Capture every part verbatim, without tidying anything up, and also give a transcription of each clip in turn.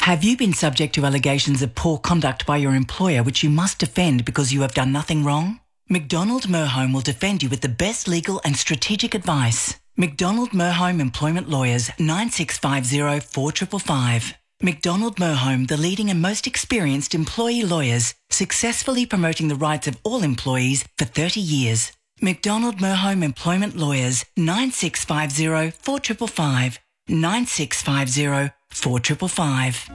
Have you been subject to allegations of poor conduct by your employer which you must defend because you have done nothing wrong? McDonald Merholm will defend you with the best legal and strategic advice. McDonald Merholm Employment Lawyers, nine six five zero, four five five five. McDonald Merholm, the leading and most experienced employee lawyers, successfully promoting the rights of all employees for thirty years. McDonald Merholm Employment Lawyers, nine six five zero, four five five five. nine six five zero, four five five five.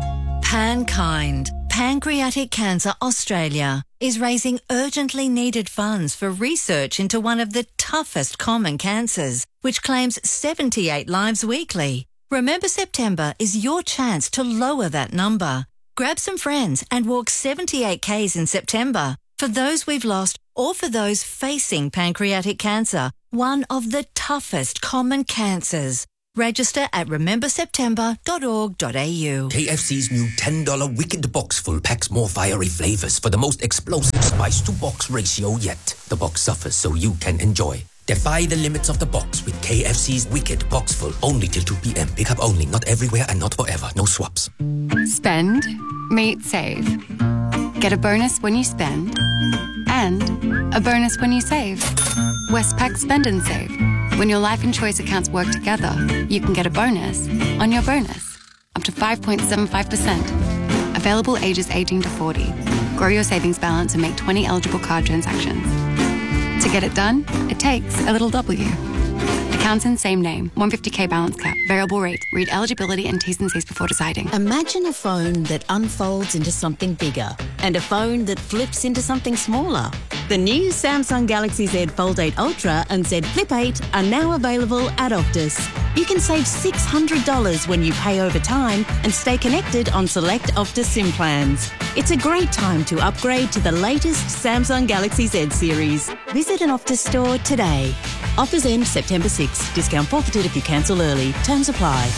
Pankind, Pancreatic Cancer Australia, is raising urgently needed funds for research into one of the toughest common cancers, which claims seventy-eight lives weekly. Remember September is your chance to lower that number. Grab some friends and walk seventy-eight kays in September for those we've lost or for those facing pancreatic cancer, one of the toughest common cancers. Register at remember september dot org dot a u. K F C's new ten dollar Wicked Box full packs more fiery flavours for the most explosive spice-to-box ratio yet. The box suffers so you can enjoy. Defy the limits of the box with K F C's Wicked Box full. Only till two p.m. Pick up only, not everywhere and not forever. No swaps. Spend, meet, save. Get a bonus when you spend and a bonus when you save. Westpac Spend and Save. When your life and choice accounts work together, you can get a bonus on your bonus, up to five point seven five percent. Available ages eighteen to forty. Grow your savings balance and make twenty eligible card transactions. To get it done, it takes a little W. Accounts in same name, one hundred fifty k balance cap, variable rate. Read eligibility and T's and C's before deciding. Imagine a phone that unfolds into something bigger and a phone that flips into something smaller. The new Samsung Galaxy Z Fold eight Ultra and Z Flip eight are now available at Optus. You can save six hundred dollars when you pay over time and stay connected on select Optus SIM plans. It's a great time to upgrade to the latest Samsung Galaxy Z series. Visit an Optus store today. Offers end September sixth. Discount forfeited if you cancel early. Terms apply.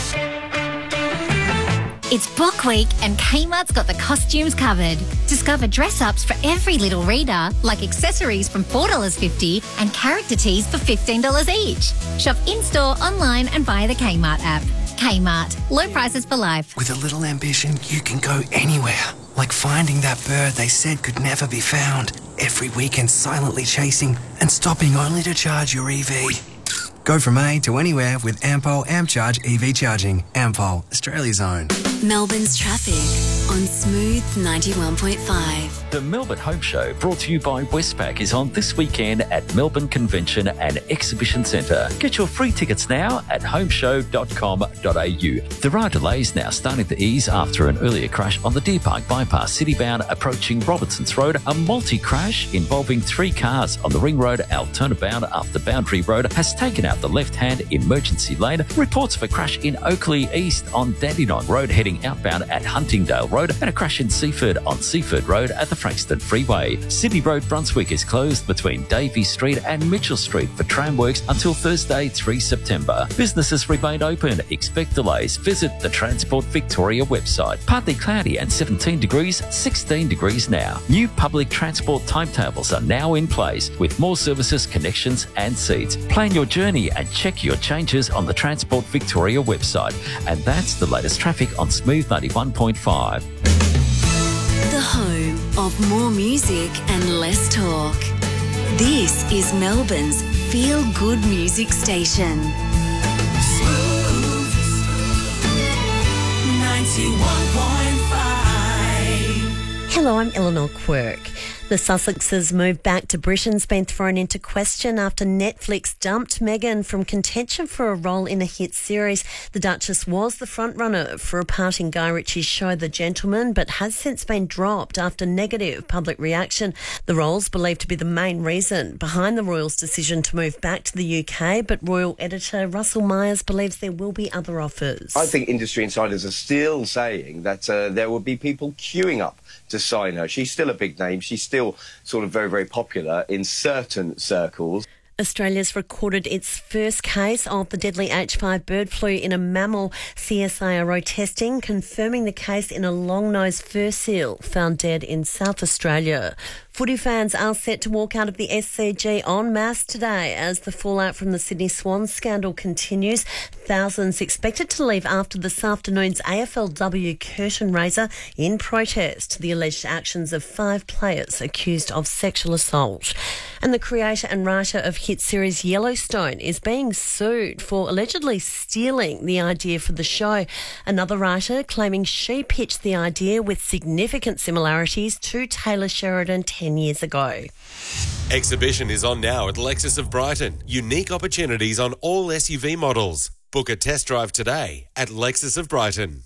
It's Book Week and Kmart's got the costumes covered. Discover dress-ups for every little reader, like accessories from four dollars fifty and character tees for fifteen dollars each. Shop in-store, online and via the Kmart app. Kmart. Low prices for life. With a little ambition, you can go anywhere. Like finding that bird they said could never be found. Every weekend silently chasing and stopping only to charge your E V. Go from A to anywhere with Ampol AmpCharge E V charging. Ampol, Australia's own. Melbourne's traffic on Smooth ninety-one point five. The Melbourne Home Show, brought to you by Westpac, is on this weekend at Melbourne Convention and Exhibition Centre. Get your free tickets now at home show dot com dot a u. There are delays now starting to ease after an earlier crash on the Deer Park bypass citybound approaching Robertsons Road. A multi-crash involving three cars on the Ring Road Altona bound after Boundary Road has taken out the left-hand emergency lane. Reports of a crash in Oakley East on Dandenong Road heading outbound at Huntingdale Road, and a crash in Seaford on Seaford Road at the Frankston Freeway. Sydney Road Brunswick is closed between Davey Street and Mitchell Street for tram works until Thursday, the third of September. Businesses remain open. Expect delays. Visit the Transport Victoria website. Partly cloudy and seventeen degrees, sixteen degrees now. New public transport timetables are now in place with more services, connections and seats. Plan your journey and check your changes on the Transport Victoria website. And that's the latest traffic on Smooth ninety-one point five. The home of more music and less talk. This is Melbourne's feel-good music station. Smooth ninety-one point five. Hello, I'm Eleanor Quirk. The Sussexes moved back to Britain's been thrown into question after Netflix dumped Meghan from contention for a role in a hit series. The Duchess was the frontrunner for a part in Guy Ritchie's show The Gentleman, but has since been dropped after negative public reaction. The role's believed to be the main reason behind the royals' decision to move back to the U K, but royal editor Russell Myers believes there will be other offers. I think industry insiders are still saying that uh, there will be people queuing up to sign her. She's still a big name. She's still sort of very, very popular in certain circles. Australia's recorded its first case of the deadly H five bird flu in a mammal. C S I R O testing confirming the case in a long-nosed fur seal found dead in South Australia. Footy fans are set to walk out of the S C G en masse today as the fallout from the Sydney Swans scandal continues. Thousands expected to leave after this afternoon's A F L W curtain raiser in protest to the alleged actions of five players accused of sexual assault. And the creator and writer of hit series Yellowstone is being sued for allegedly stealing the idea for the show. Another writer claiming she pitched the idea with significant similarities to Taylor Sheridan ten years ago. Exhibition is on now at Lexus of Brighton. Unique opportunities on all S U V models. Book a test drive today at Lexus of Brighton.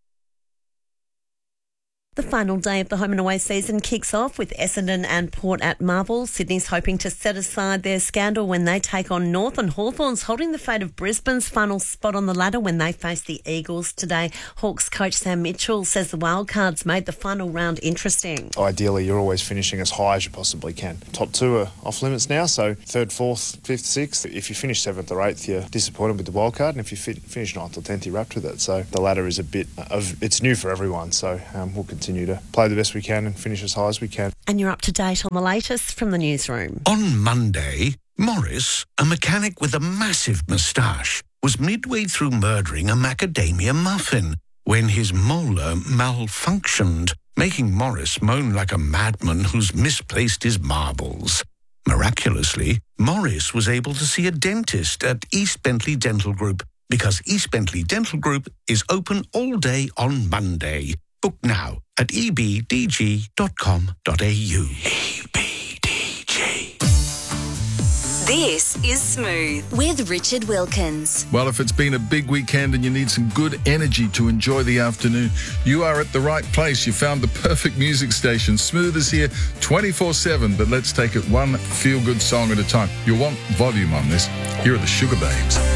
The final day of the home and away season kicks off with Essendon and Port at Marvel. Sydney's hoping to set aside their scandal when they take on North, and Hawthorn's holding the fate of Brisbane's final spot on the ladder when they face the Eagles today. Hawks coach Sam Mitchell says the Wildcards made the final round interesting. Ideally, you're always finishing as high as you possibly can. Top two are off limits now, so third, fourth, fifth, sixth. If you finish seventh or eighth, you're disappointed with the wildcard, and if you fi- finish ninth or tenth, you're wrapped with it. So the ladder is a bit of, it's new for everyone, so um, we'll continue continue to play the best we can and finish as high as we can. And you're up to date on the latest from the newsroom. On Monday, Morris, a mechanic with a massive moustache, was midway through murdering a macadamia muffin when his molar malfunctioned, making Morris moan like a madman who's misplaced his marbles. Miraculously, Morris was able to see a dentist at East Bentley Dental Group because East Bentley Dental Group is open all day on Monday. Book now at e b d g dot com dot a u. E B D G. This is Smooth with Richard Wilkins. Well, if it's been a big weekend and you need some good energy to enjoy the afternoon, you are at the right place. You found the perfect music station. Smooth is here twenty-four seven, but let's take it one feel-good song at a time. You'll want volume on this. Here are the Sugar Babes.